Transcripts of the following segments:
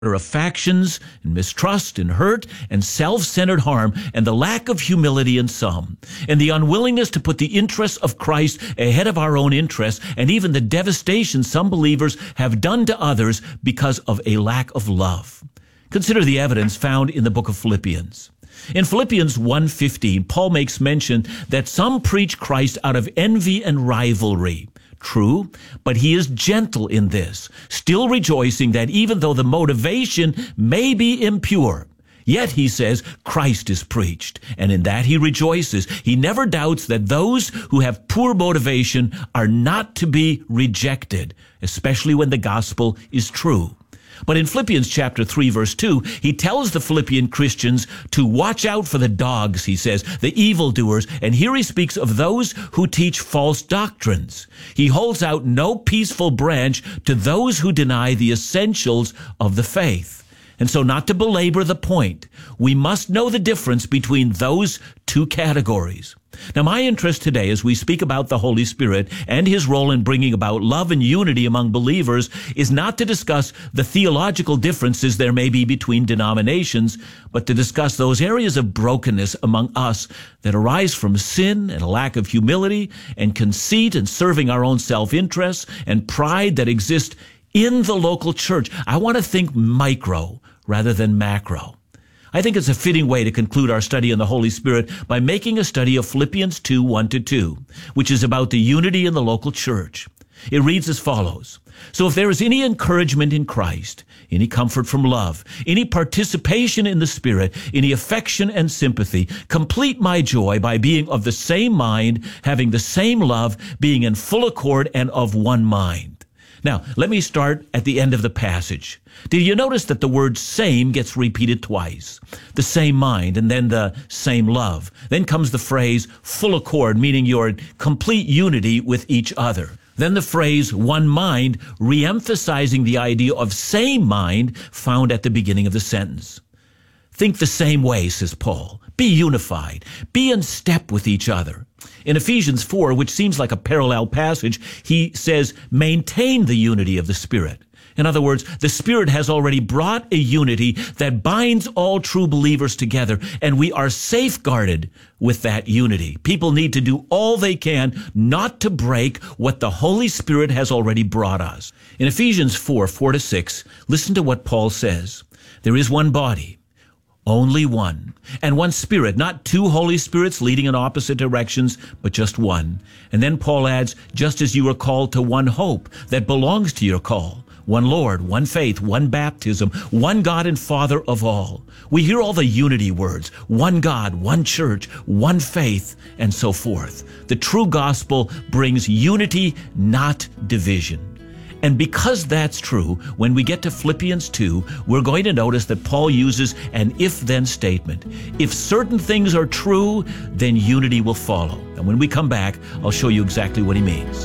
of factions and mistrust and hurt and self-centered harm and the lack of humility in some, and the unwillingness to put the interests of Christ ahead of our own interests, and even the devastation some believers have done to others because of a lack of love. Consider the evidence found in the book of Philippians. In Philippians 1:15, Paul makes mention that some preach Christ out of envy and rivalry. True, but he is gentle in this, still rejoicing that even though the motivation may be impure, yet, he says, Christ is preached, and in that he rejoices. He never doubts that those who have poor motivation are not to be rejected, especially when the gospel is true. But in Philippians chapter 3, verse 2, he tells the Philippian Christians to watch out for the dogs, he says, the evildoers, and here he speaks of those who teach false doctrines. He holds out no peaceful branch to those who deny the essentials of the faith. And so, not to belabor the point, we must know the difference between those two categories. Now, my interest today as we speak about the Holy Spirit and his role in bringing about love and unity among believers is not to discuss the theological differences there may be between denominations, but to discuss those areas of brokenness among us that arise from sin and a lack of humility and conceit and serving our own self-interests and pride that exist in the local church. I want to think micro rather than macro. I think it's a fitting way to conclude our study on the Holy Spirit by making a study of Philippians 2, 1-2, which is about the unity in the local church. It reads as follows: So if there is any encouragement in Christ, any comfort from love, any participation in the Spirit, any affection and sympathy, complete my joy by being of the same mind, having the same love, being in full accord and of one mind. Now, let me start at the end of the passage. Did you notice that the word same gets repeated twice? The same mind and then the same love. Then comes the phrase full accord, meaning you're in complete unity with each other. Then the phrase one mind, re-emphasizing the idea of same mind found at the beginning of the sentence. Think the same way, says Paul. Be unified. Be in step with each other. In Ephesians 4, which seems like a parallel passage, he says, maintain the unity of the Spirit. In other words, the Spirit has already brought a unity that binds all true believers together, and we are safeguarded with that unity. People need to do all they can not to break what the Holy Spirit has already brought us. In Ephesians 4, 4-6, listen to what Paul says. There is one body, only one, and one Spirit, not two Holy Spirits leading in opposite directions, but just one. And then Paul adds, just as you are called to one hope that belongs to your call, one Lord, one faith, one baptism, one God and Father of all. We hear all the unity words, one God, one church, one faith, and so forth. The true gospel brings unity, not division. And because that's true, when we get to Philippians 2, we're going to notice that Paul uses an if-then statement. If certain things are true, then unity will follow. And when we come back, I'll show you exactly what he means.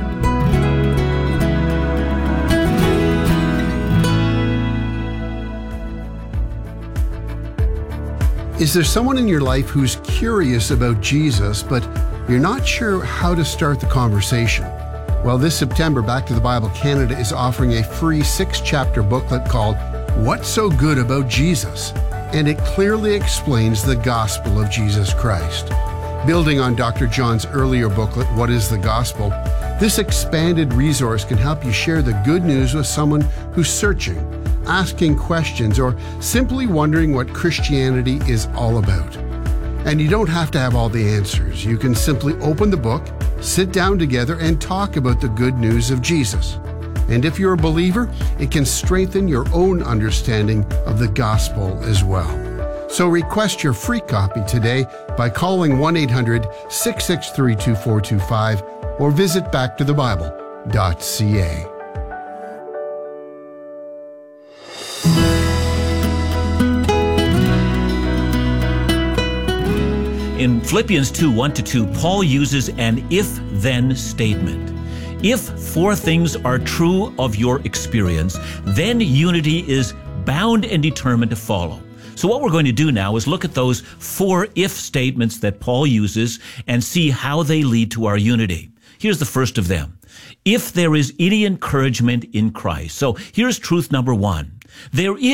Is there someone in your life who's curious about Jesus, but you're not sure how to start the conversation? Well, this September, Back to the Bible Canada is offering a free 6-chapter booklet called What's So Good About Jesus? And it clearly explains the gospel of Jesus Christ. Building on Dr. John's earlier booklet, What is the Gospel? This expanded resource can help you share the good news with someone who's searching, asking questions, or simply wondering what Christianity is all about. And you don't have to have all the answers. You can simply open the book, sit down together, and talk about the good news of Jesus. And if you're a believer, it can strengthen your own understanding of the gospel as well. So request your free copy today by calling 1-800-663-2425 or visit backtothebible.ca. In Philippians 2, 1-2, Paul uses an if-then statement. If 4 things are true of your experience, then unity is bound and determined to follow. So what we're going to do now is look at those 4 if statements that Paul uses and see how they lead to our unity. Here's the first of them. If there is any encouragement in Christ. So here's truth number 1. There